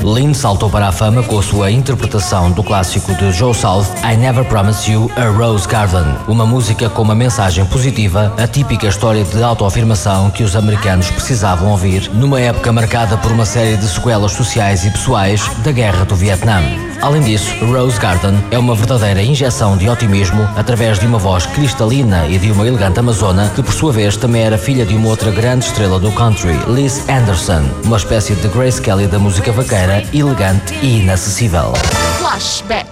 Lynn saltou para a fama com a sua interpretação do clássico de Joe South, I Never Promised You a Rose Garden, uma música com uma mensagem positiva, a típica história de autoafirmação que os americanos precisavam ouvir numa época marcada por uma série de sequelas sociais e pessoais da Guerra do Vietnã. Além disso, Rose Garden é uma verdadeira injeção de otimismo através de uma voz cristalina e de uma elegante amazona que, por sua vez, também era filha de uma outra grande estrela do country, Liz Anderson, uma espécie de Grace Kelly da música vaqueira, elegante e inacessível. Flashback.